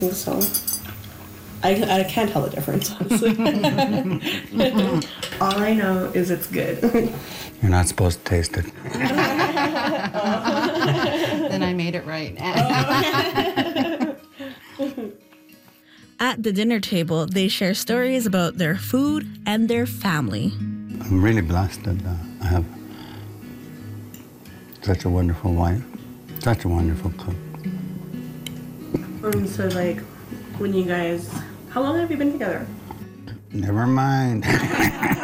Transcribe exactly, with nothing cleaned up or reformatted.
So I, I can't tell the difference, honestly. All I know is it's good. You're not supposed to taste it. Then I made it right. At the dinner table, they share stories about their food and their family. I'm really blessed that uh, I have such a wonderful wife, such a wonderful cook. Um, so, like, when you guys... How long have you been together? Never mind.